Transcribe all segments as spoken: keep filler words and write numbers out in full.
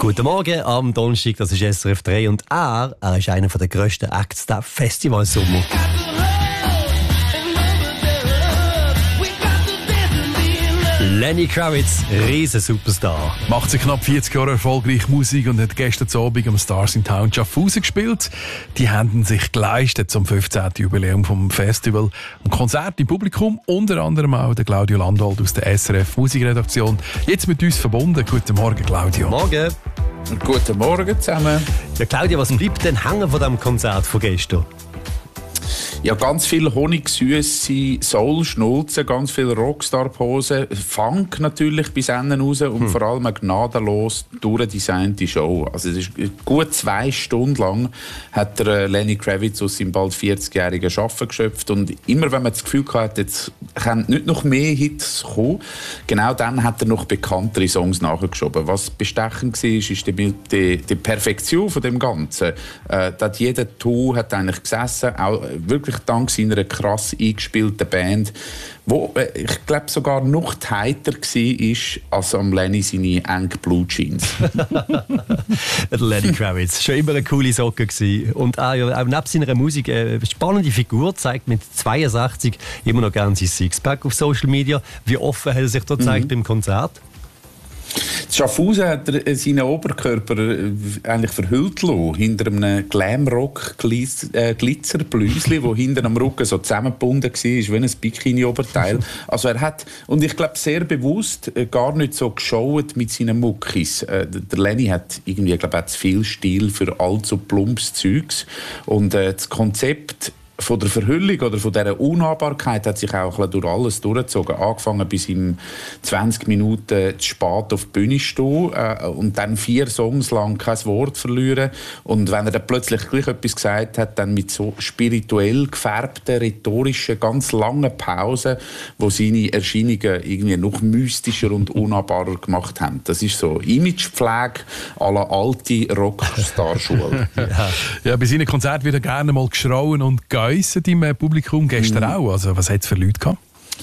Guten Morgen am Donnerstag, das ist S R F drei und er, er ist einer der grössten Acts der Festivalsommer. Lenny Kravitz, riesen Superstar. Macht seit knapp vierzig Jahren erfolgreich Musik und hat gestern Abend am Stars in Town Schaffhausen gespielt. Die haben sich geleistet zum fünfzehnten Jubiläum vom Festival. Ein Konzert im Publikum, unter anderem auch der Claudio Landolt aus der S R F Musikredaktion. Jetzt mit uns verbunden. Guten Morgen, Claudio. Morgen. Guten Morgen zusammen. Ja, Claudia, was bleibt denn hängen von diesem Konzert von gestern? Ja, ganz viel honigsüße Soul-Schnulzen, ganz viel Rockstar-Posen, Funk natürlich bis Ende raus und hm. vor allem eine gnadenlos durchdesignte Show. Also es ist gut zwei Stunden lang hat der Lenny Kravitz aus seinem bald vierzigjährigen Arbeiten geschöpft und immer wenn man das Gefühl hatte, jetzt können nicht noch mehr Hits kommen, genau dann hat er noch bekanntere Songs nachgeschoben. Was bestechend war, ist die, die, die Perfektion von dem Ganzen. Äh, dass jeder Ton hat eigentlich gesessen, auch wirklich dank seiner krass eingespielten Band, wo äh, ich glaube sogar noch heiter war als am Lenny seine engen Blue Jeans. Der Lenny Kravitz, schon immer eine coole Socke gewesen. Und auch, ja, auch neben seiner Musik eine spannende Figur, zeigt mit zweiundsechzig immer noch gerne sein Sixpack auf Social Media. Wie offen hat er sich da gezeigt mhm. beim Konzert? Schaffhausen hat er seinen Oberkörper eigentlich verhüllt lassen, hinter einem Glamrock-Glitzerblüsli, das hinter am Rücken so zusammengebunden war, wie ein Bikini-Oberteil. Also er hat, und ich glaube sehr bewusst, gar nicht so geschaut mit seinen Muckis. Der Lenny hat irgendwie, glaube ich, zu viel Stil für allzu plumpes Zeugs. Und äh, das Konzept von der Verhüllung oder von dieser Unnahbarkeit hat sich auch durch alles durchgezogen. Angefangen bis ihm zwanzig Minuten zu spät auf die Bühne stehen äh, und dann vier Songs lang kein Wort verlieren. Und wenn er dann plötzlich gleich etwas gesagt hat, dann mit so spirituell gefärbten, rhetorischen, ganz langen Pausen, wo seine Erscheinungen irgendwie noch mystischer und unnahbarer gemacht haben. Das ist so Imagepflege à la alte Rockstar-Schule. ja. ja, bei seinen Konzerten wird er gerne mal geschrauen und geäussert im Publikum, gestern mhm. auch. Also, was hat es für Leute gehabt?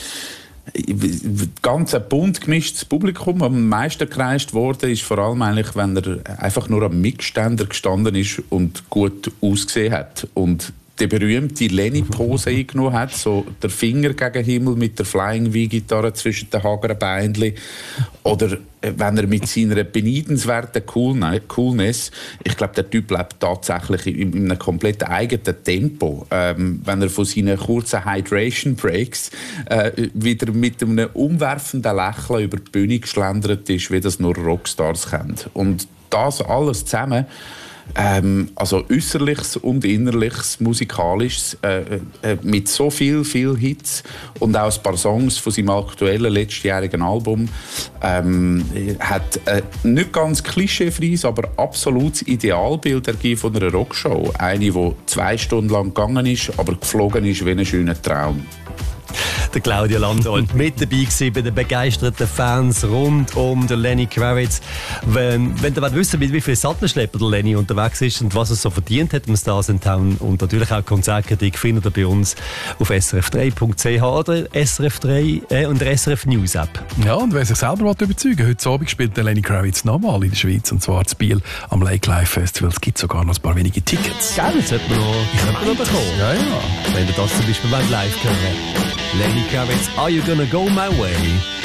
Ganz ein bunt gemischtes Publikum. Am meisten gekreist worden ist vor allem eigentlich, wenn er einfach nur am Mixständer gestanden ist und gut ausgesehen hat. Und die berühmte Lenny-Pose eingenommen hat, so der Finger gegen den Himmel mit der Flying-V-Gitarre zwischen den hageren Beinchen. Oder wenn er mit seiner beneidenswerten Coolness, ich glaube, der Typ lebt tatsächlich in, in einem komplett eigenen Tempo. Ähm, wenn er von seinen kurzen Hydration-Breaks äh, wieder mit einem umwerfenden Lächeln über die Bühne geschlendert ist, wie das nur Rockstars kennen. Und das alles zusammen, Ähm, also äußerliches und innerliches, musikalisches, äh, äh, mit so viel, viel Hits und auch ein paar Songs von seinem aktuellen letztjährigen Album, ähm, hat äh, nicht ganz klischeefreies, aber absolutes Idealbild ergeben von einer Rockshow. Eine, die zwei Stunden lang gegangen ist, aber geflogen ist wie ein schöner Traum. Der Claudio Landolt mit dabei gewesen bei den begeisterten Fans rund um den Lenny Kravitz. Wenn, wenn ihr wissen wollt, wie viele Sattelschlepper der Lenny unterwegs ist und was er so verdient hat im Stars in Town und natürlich auch Konzertkritik, findet ihr bei uns auf s r f drei punkt c h oder S R F drei äh, und der S R F News App. Ja, und wer sich selber überzeugen will, heute Abend spielt der Lenny Kravitz nochmal in der Schweiz, und zwar in Biel am Lake Live Festival. Es gibt sogar noch ein paar wenige Tickets. Geil, jetzt hat man noch, ich noch bekommen. Ja, ja. Wenn ihr das zum Beispiel live hören. Lenny Kravitz, Are You Gonna Go My Way?